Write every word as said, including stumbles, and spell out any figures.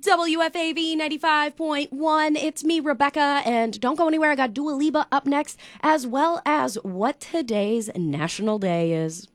W F A V ninety-five point one. It's me, Rebecca, and don't go anywhere. I got Dua Lipa up next, as well as what today's National Day is.